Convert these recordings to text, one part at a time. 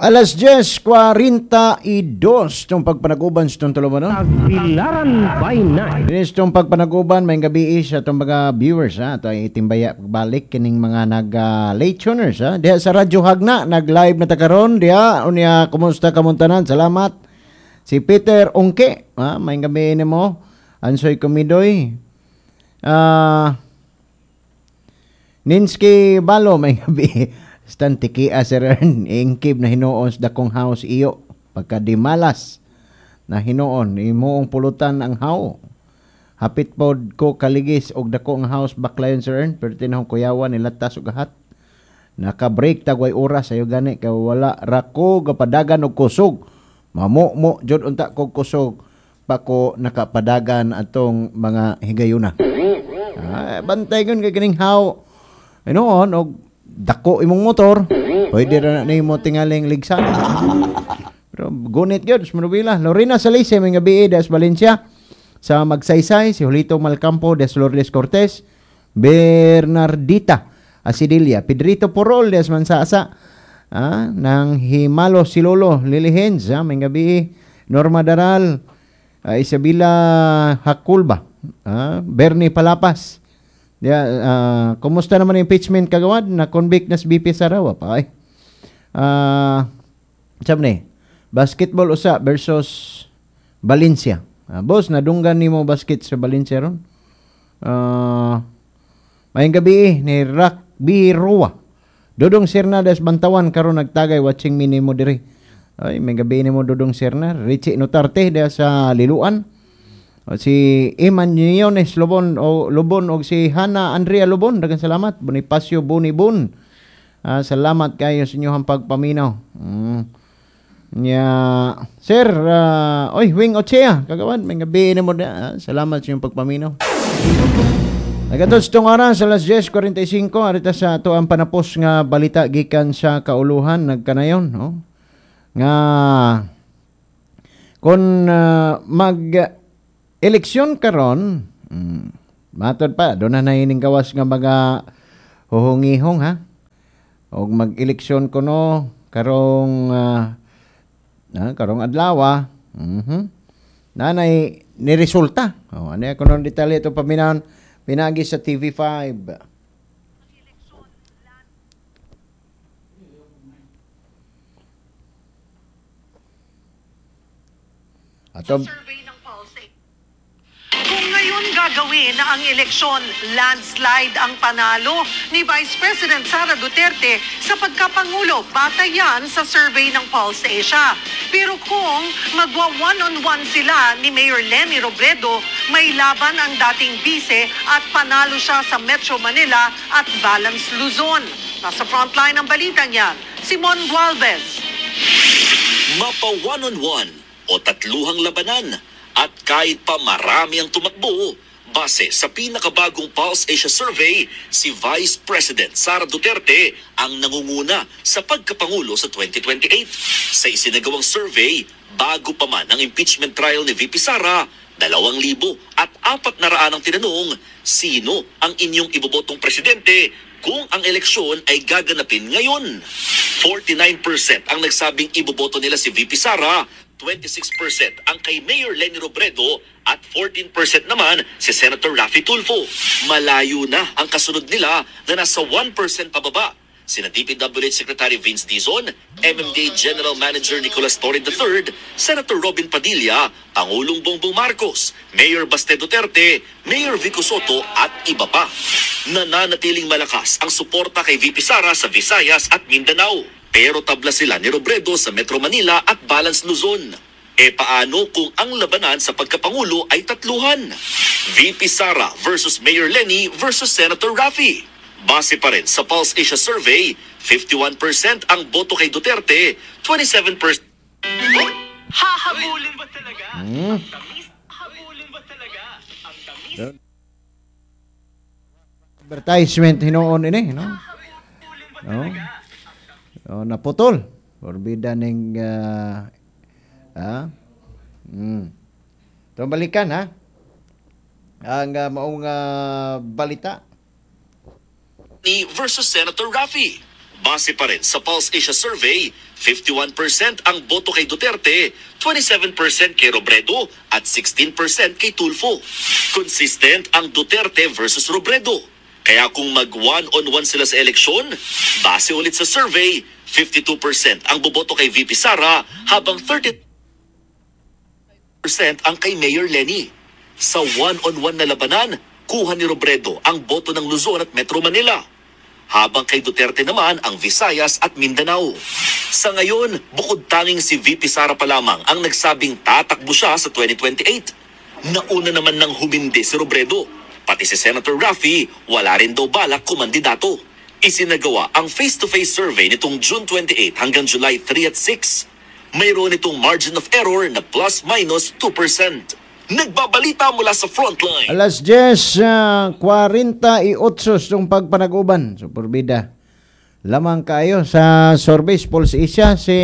Alas 10:42 itong pagpanaguban sa itong tuluman. Tagbilaran by night. Itong pagpanaguban, may gabi sa itong mga viewers. Ito ay itimbaya balik kining mga nag-late tuners. Diya sa Radyo Hagna, nag-live na takaron. Diya, unya, kumusta kamuntanan? Salamat. Si Peter Ongke, may gabi ni mo. Ansoy Kumidoy. Ninsky Balo, may gabi. Stan tikia sir ingkib na hinuon sa dakong house iyo pagkadimalas na hinuon imuong pulutan ang haw hapit pod ko kaligis og dakong house baklayon sir pero tinahong kuyawan nilatas og gahat naka-break tagway oras ayo gani kay wala ra ko gapadagan og kusog mamumo jud unta kog kusog pa ko nakapadagan atong mga higayuna bantay gon kay kining haw hinuon og dako imong motor, pwede na mo tingaling ligsan. Pero gunit yun, Manubila. Lorena Salise, may gabi des Valencia. Sa Magsaysay, si Julito Malcampo, des Lourdes Cortez. Bernardita Asidilla. Pedrito Porol, des Mansasa. Nang Himalo Silolo, Lily Hens, may gabi. Norma Daral, Isabela Hakulba. Bernie Palapas. Kumusta naman yung impeachment kagawad? Na-convict na si BP Sarawa pa ay. Sabi ni, basketball usa versus Valencia. Boss, nadunggan ni mo basket sa Valencia ron. Mayang gabi ni Rakbi Rua. Dudong Serna des Bantawan karon nagtagay watching mini mo diri. Ay, may gabi ni mo Dudong Serna. Richie Notarte dia sa Liluan. Si Iman Niones Lubon o si Hana Andrea Lubon, daghang salamat. Bonifacio Bonibon, salamat kayo sa inyong pagpaminaw. Sir, Wing Ochea, kagawad, may gabi na mo na. Salamat sa inyong pagpaminaw. Nagatos itong oras, alas 10:45, arita sa ito ang panapos nga balita gikan sa kauluhan, nagkanayon, no? Nga, kung eleksyon karon, matod pa, doon na nahining gawas nga mga huhungihong ha. O mag-eleksyon ko no, karong adlawa, nanay niresulta. Ano yan, kung detalye ito paminahan, pinagi sa TV5. Ato, kung ngayon gagawin na ang eleksyon, landslide ang panalo ni Vice President Sara Duterte sa pagkapangulo, batay yan sa survey ng Pulse Asia. Pero kung magwa one-on-one sila ni Mayor Leni Robredo, may laban ang dating bise at panalo siya sa Metro Manila at Balance Luzon. Nasa frontline ng balitang yan, Simon Gualvez. Mapa one-on-one o tatluhang labanan. At kahit pa marami ang tumakbo, base sa pinakabagong Pulse Asia Survey, si Vice President Sara Duterte ang nangunguna sa pagkapangulo sa 2028. Sa isinagawang survey, bago pa man ang impeachment trial ni VP Sara, 2,400 ang tinanong, sino ang inyong ibobotong presidente kung ang eleksyon ay gaganapin ngayon? 49% ang nagsabing iboboto nila si VP Sara, 26% ang kay Mayor Leni Robredo at 14% naman si Senator Raffy Tulfo. Malayo na ang kasunod nila na nasa 1% pababa. Sina DPWH Secretary Vince Dizon, MMDA General Manager Nicolas Torre III, Senator Robin Padilla, Pangulong Bongbong Marcos, Mayor Baste Duterte, Mayor Vico Soto at iba pa. Nananatiling malakas ang suporta kay VP Sara sa Visayas at Mindanao. Pero tabla sila ni Robredo sa Metro Manila at Balance Luzon. Paano kung ang labanan sa pagkapangulo ay tatluhan? VP Sara versus Mayor Leni versus Senator Raffy. Base pa rin sa Pulse Asia Survey, 51% ang boto kay Duterte, 27%. Hahabulin ba talaga? Hahabulin ba talaga? Ang tamis? Advertisement hinoon ini, no? Naputol. Forbida ning Ito balikan ha. Ang maong balita. Versus Senator Raffy. Base pa rin sa Pulse Asia Survey, 51% ang boto kay Duterte, 27% kay Robredo at 16% kay Tulfo. Consistent ang Duterte versus Robredo. Kaya kung mag-one-on-one sila sa eleksyon, base ulit sa survey, 52% ang boboto kay VP Sara habang 30% ang kay Mayor Lenny. Sa one-on-one na labanan, kuha ni Robredo ang boto ng Luzon at Metro Manila, habang kay Duterte naman ang Visayas at Mindanao. Sa ngayon, bukod tanging si VP Sara pa lamang ang nagsabing tatakbo siya sa 2028. Nauna naman nang humindi si Robredo. Pati si Senator Raffy, wala rin daw balak kumandidato. Isinagawa ang face-to-face survey nitong June 28 hanggang July 3 at 6. Mayroon itong margin of error na plus-minus 2%. Nagbabalita mula sa Frontline. Alas 10:48 itong pagpanag-uban. Superbida. Lamang kayo sa Surveys Pulse Asia si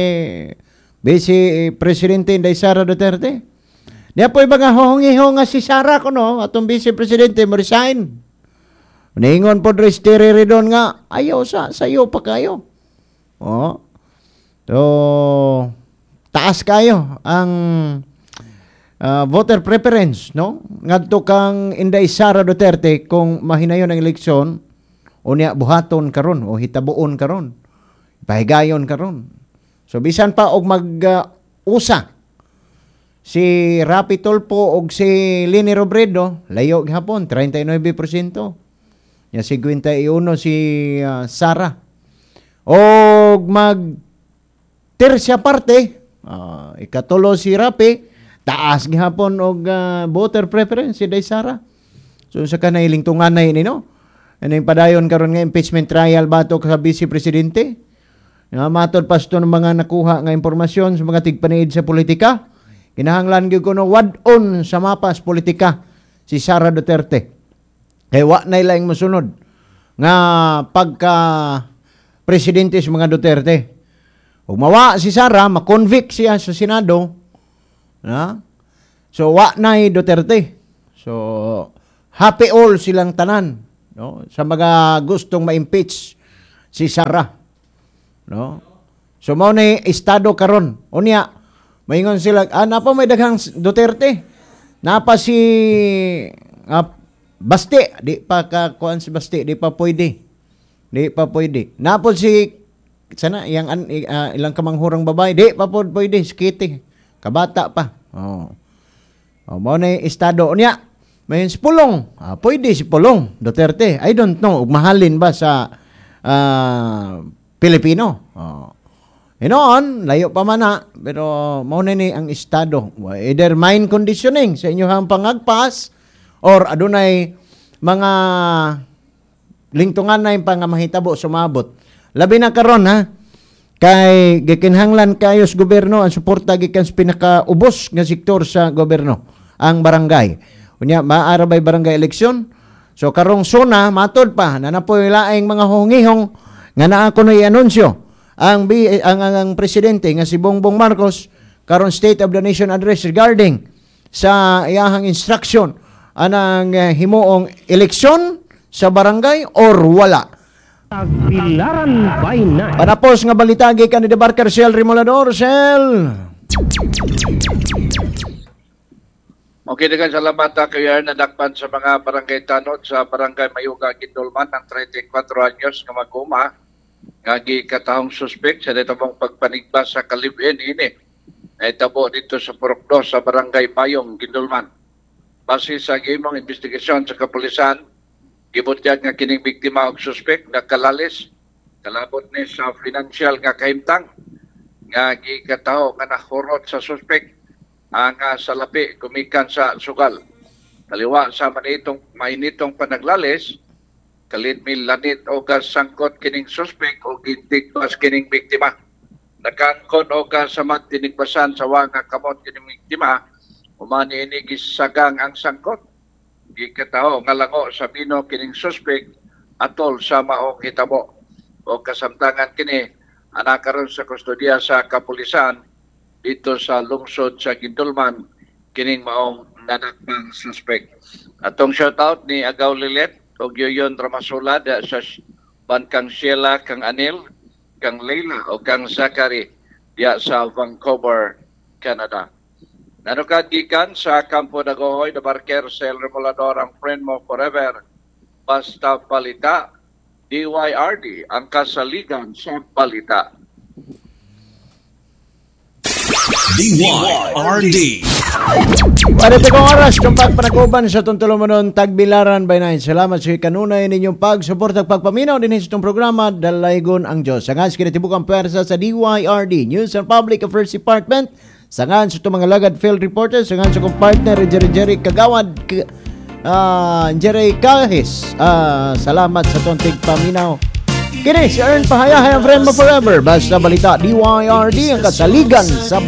Vice Presidente Inday Sara Duterte. Diya po ibang hongi-ho nga si Sara ko no, atong Vice Presidente mo resign. Ningon po Dres Teriridon nga, ayaw sayo pa kayo. Oh. So, taas kayo ang voter preference, no? Ngadto kang Inday Sara Duterte kung mahinayon ang eleksyon, unya buhaton karon o hitabuon karon. Pahigayon karon. So bisan pa og mag-usa si Rapi Tulfo og si Leni Robredo, layo gihapon 39%. Ya 51 si Sara. Og mag tercia parte, ikatulo si Rapi, taas gihapon og voter preference si Day Sara. So sa kanay lingtunganay ni no. Ano yung padayon karon nga impeachment trial batok sa Vice Presidente. Nga matod pasto ng mga nakuha nga impormasyon sa mga tigpaniid sa politika. Kinahanglan gyud kuno wad-on sa mapas politika si Sara Duterte. Kay wa na ilang mosunod nga pagka presidente sa mga Duterte. Ug mawa si Sara, makonvict siya sa Senado. Na? So wa nay Duterte. So happy all silang tanan, no? Sa mga gustong ma-impeach si Sara, no? So mao ni estado karon. Unya maingon sila, napa may daghang Duterte. Napa si Basti, di pa ka kuan si Basti, di pa pwede. Di pa pwede. Napa si sana yang ilang kamanghurang babae, di pa pwede, skiti. Kabata pa. Oh. Mao na estado niya. May si Pulong. Pwede si Pulong Duterte. I don't know. Mahalin ba sa Pilipino? Inoon, layo pa man na. Pero mao na ni ang estado. Either mind conditioning sa inyong pangagpas or adunay mga lingtungan na yung pangamahitabo sumabot. Labi na karon ha. Kay gikinhanglan kayo sa gobyerno ang suporta gikan sa pinakaubos nga sektor sa gobyerno, ang barangay. Unya maaara bay barangay eleksyon. So karong sona matod pa na napoy laing mga hungihong nga naa kuno i-anunsyo ang presidente nga si Bongbong Marcos karon State of the Nation address regarding sa iyahang instruction anang himuong eleksyon sa barangay or wala. Tagbilaran by night. Panapos nga balitagi ka ni Debarker Sel Rimolador, Sel. Okay, dengan salamat kayo nadakpan sa mga barangay tanod sa barangay Mayuga, Gindolman ng 34 anyos nga maguma nga gikatahong suspek sa ditong pagpanigba sa kalibin ini ay tabo dito sa Purokdo sa barangay Payong, Gindolman. Base sa gimong investigasyon sa kapulisan, gibutyag nga kining biktima og suspek nakalalis kalabot ni sa financial nga kahimtang nga gikataho nga nahurot sa suspek ang salapi kumikan sa sugal. Kaliwa sa mainitong panaglalis, kalit milanit o kasangkot kining suspek o gintigpas kining biktima. Nakangkon o kasamat tinigpasan sa wanga kamot kining biktima, umani ini gisagang ang sangkot. Gikataho nga lango sa bino kining suspek atol sa maong hitabo. O kasamtangan kini anakaron sa kustodiya sa kapulisan dito sa lungsod sa Gindolman kining maong nadakpang suspek. Atong shoutout ni Agaw Lilet o Yoyon Ramasula sa Bankang Sheila kang Anil kang Leila o kang Zachary diya sa Vancouver, Canada. Nanukad gikan sa Campo Dagohoy, the Barker Cell Remolador, ang friend mo forever. Basta palita, DYRD, ang kasaligan sa palita. DYRD. Para kong oras, kung pagpanaguban sa tuntulumanon, Tagbilaran by Night. Salamat sa kanunay ninyong pagsuporta at pagpaminaw din sa itong programa, Dalaygon ang Diyos. Sangan sa kinatibukang pwersa sa DYRD, News and Public Affairs Department. Sangan sa itong mga lagad field reporters. Sangan sa kong partner, Jerry Kagawad, Jerry Kahis. Salamat sa itong tigpaminaw. Kini si Ern Pahayahay, ang friend mo forever. Basta balita, DYRD, ang kasaligan sa